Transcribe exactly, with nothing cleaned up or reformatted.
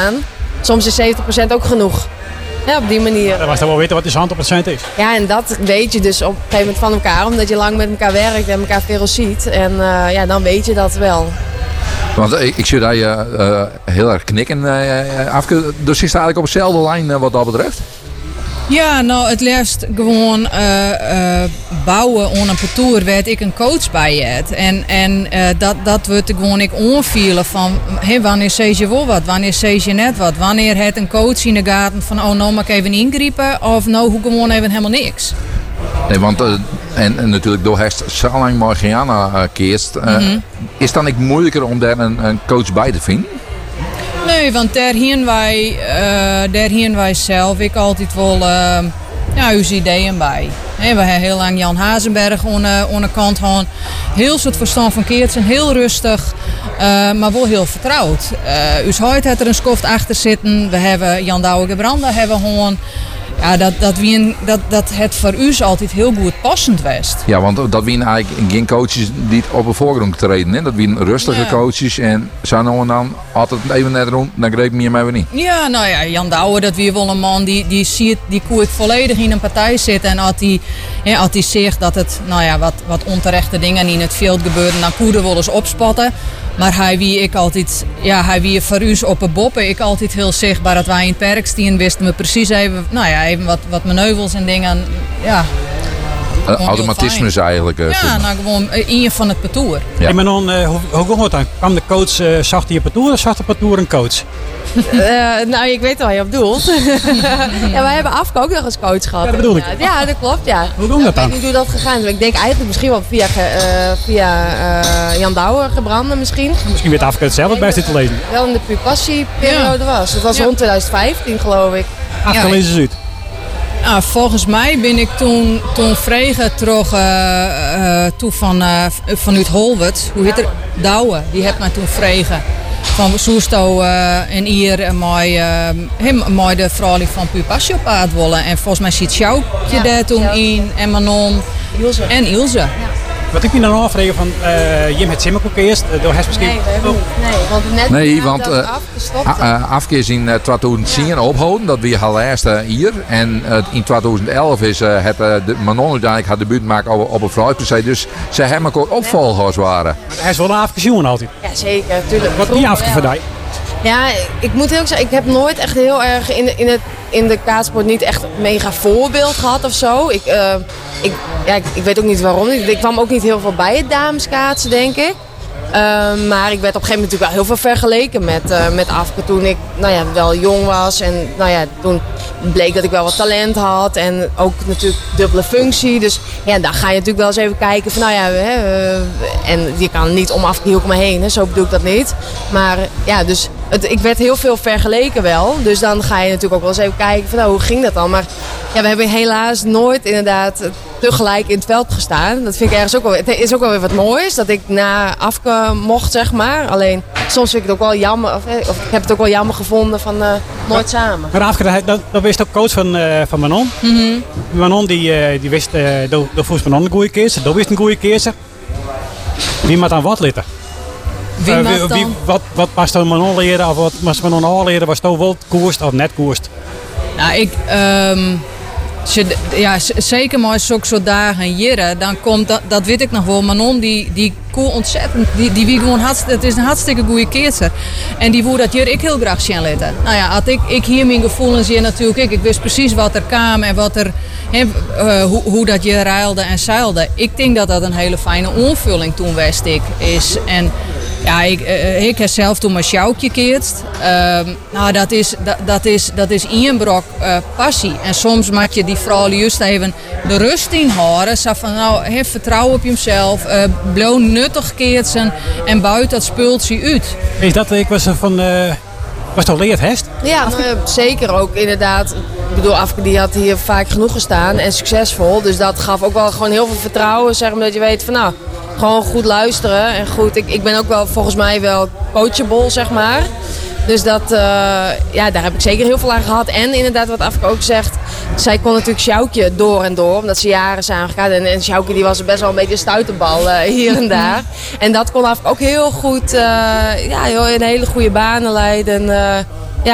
gaan. Soms is zeventig procent ook genoeg. Ja, op die manier. Dan was dan wel weten wat de honderd procent is. Ja, en dat weet je dus op een gegeven moment van elkaar. Omdat je lang met elkaar werkt en elkaar veel ziet. En uh, ja, dan weet je dat wel. Want ik, ik zie dat je uh, heel erg knikken, uh, Afke. Dus is het eigenlijk op dezelfde lijn uh, wat dat betreft? Ja, nou het liefst gewoon uh, uh, bouwen aan een parcours waar ik een coach bij heb. En, en uh, dat, dat wordt gewoon ik onvielen van hey, wanneer zeg je wel wat, wanneer zeg je net wat. Wanneer het een coach in de gaten van oh nou mag ik even ingrijpen of nou hoe gewoon even helemaal niks. Nee, want uh, en, en natuurlijk door het zo lang Morgiana uh, keerst, uh, mm-hmm. is het dan niet moeilijker om daar een, een coach bij te vinden? Nee, want daar hien wij, uh, daar hien wij zelf ik altijd wel uh, ja, uw ideeën bij. He, we hebben heel lang Jan Hazenberg aan de kant gehad. Heel soort verstand van keertsen, heel rustig, uh, maar wel heel vertrouwd. Uh, Us Hoyt had er een skoft achter zitten. We hebben Jan Douwe-Gebranda hebben gewoon. Ja, dat, dat, wie, dat, dat het voor u altijd heel goed passend was. Ja, want dat zijn eigenlijk geen coaches die op de voorgrond treden. Hè? Dat zijn rustige ja. coaches en zo nou en dan altijd even net rond, dan greep meer mij weer niet. Ja, nou ja, Jan Douwe, dat wie wel een man die, die ziet, die koert volledig in een partij zitten. En als hij, ja, als hij zegt dat het, nou ja, wat, wat onterechte dingen in het veld gebeuren, dan koer er wel eens opspatten. Maar hij wie ik altijd, ja, hij wie voor u op de boppen. Ik altijd heel zichtbaar dat wij in het park stien wisten we precies even, nou ja, even wat, wat manoeuvres en dingen, ja. Uh, automatisme eigenlijk. Uh, ja, nou gewoon in je van het parcours. Ja. Hey, maar dan, uh, hoe, hoe ging het dan? Kwam de coach uh, zacht in je parcours of zag de parcours een coach? Uh, nou, ik weet waar je op doelt. Ja, wij hebben Afke ook nog eens coach gehad. Ja, dat bedoel ik. Ja, dat klopt, ja. Hoe ging dat dan? Ik weet niet hoe dat gegaan is. Ik denk eigenlijk misschien wel via, uh, via uh, Jan Douwe-Gebranda misschien. Misschien weet Afke het zelf bij zitten te lezen. Wel in de pupassieperiode ja. was. Het was ja. rond twintig vijftien geloof ik. Afke ja, lezen ze uit. Nou, volgens mij ben ik toen, toen vregen terug uh, uh, toe van, uh, vanuit Holwert. Hoe heet er? Douwe. Die heeft mij toen vregen. Van Soesto uh, en hier uh, mooi de vrouw van Pupassio op aard willen. En volgens mij zit Sjoukje ja, daar toen Sjouk. in en Manon Ilse. en Ilse. Ja. Wat ik me dan afvragen van uh, Jim het Simmerkoek eerst, uh, door heeft misschien... Nee, we hebben, nee, want net nee, want uh, afgestopt. Uh, Afke is in uh, twintig tien ja. opgehouden, dat we haar laatste hier. En uh, in twintig elf is uh, het uh, de Manon uiteindelijk haar debuut gemaakt op, op een vrouwtje. Dus ze hebben elkaar opvolgers waren. Maar hij is wel een afgezien altijd. Ja, zeker. Tuurlijk. Wat die Afke vandaag? Ja, ik moet heel zeggen, ik heb nooit echt heel erg in de, in het, in de kaatsport niet echt een mega voorbeeld gehad of zo. Ik, uh, ik, ja, ik, ik weet ook niet waarom. Ik, ik kwam ook niet heel veel bij het dameskaatsen, denk ik. Uh, maar ik werd op een gegeven moment natuurlijk wel heel veel vergeleken met, uh, met Afke toen ik nou ja, wel jong was. En nou ja, toen bleek dat ik wel wat talent had en ook natuurlijk dubbele functie. Dus ja, dan ga je natuurlijk wel eens even kijken van nou ja, hè, uh, en je kan niet om Afke heel me heen, hè, zo bedoel ik dat niet. Maar ja, dus het, ik werd heel veel vergeleken wel. Dus dan ga je natuurlijk ook wel eens even kijken van nou, hoe ging dat dan. Maar ja, we hebben helaas nooit inderdaad tegelijk in het veld gestaan. Dat vind ik ergens ook wel, het is ook wel weer wat moois dat ik na Afke mocht, zeg maar. Alleen soms vind ik het ook wel jammer, of, of ik heb het ook wel jammer gevonden van uh, nooit maar, samen. Maar Afke, dat, dat wist ook coach van, uh, van Manon. Mm-hmm. Manon die, uh, die wist, uh, dat was Manon een goede keerser, dat wist een goede keerser. Wie moet dan wat litten? Wie, uh, wie, wie wat, wat was dan Manon leren of wat was Manon al leren? Was het wel koerst of net koerst? Nou, ik... Um... Ja, zeker maar als zo'n dagen hier, dan komt dat, dat weet ik nog wel. Manon die die cool ontzettend, die die wie gewoon had, het is een hartstikke goede keerser en die wou dat hier ik heel graag zien laten. Nou ja, had ik ik hier mijn gevoelens hier natuurlijk ik, ik wist precies wat er kwam en wat er, he, uh, hoe, hoe dat je ruilde en zeilde. Ik denk dat dat een hele fijne onvulling toen wist ik is en ja, ik, uh, ik heb zelf toen mijn sjoukje keerst. Uh, nou, dat is, dat, dat is, dat is één brok uh, passie. En soms mag je die vrouw juist even de rust in houden. Zo van, nou, heb vertrouwen op jezelf. Uh, Blijf nuttig keertsen en buiten dat speeltje uit. Is dat, ik was van, uh, was toch leerd, hest? Ja, uh, zeker ook inderdaad. Ik bedoel, Afke die had hier vaak genoeg gestaan en succesvol. Dus dat gaf ook wel gewoon heel veel vertrouwen. Zeg maar dat je weet van, nou... Gewoon goed luisteren en goed. Ik, ik ben ook wel volgens mij wel coachable, zeg maar. Dus dat, uh, ja, daar heb ik zeker heel veel aan gehad. En inderdaad, wat Afke ook zegt, zij kon natuurlijk Sjoukje door en door, omdat ze jaren zijn gegaan. En, en Sjoukje die was best wel een beetje een stuiterbal uh, hier en daar. En dat kon Afke ook heel goed, uh, ja, in hele goede banen leiden. Uh,